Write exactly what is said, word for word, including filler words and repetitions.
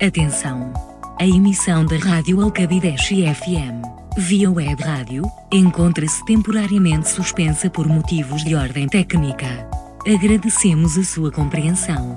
Atenção! A emissão da Rádio Alcabideche F M, via web rádio, encontra-se temporariamente suspensa por motivos de ordem técnica. Agradecemos a sua compreensão.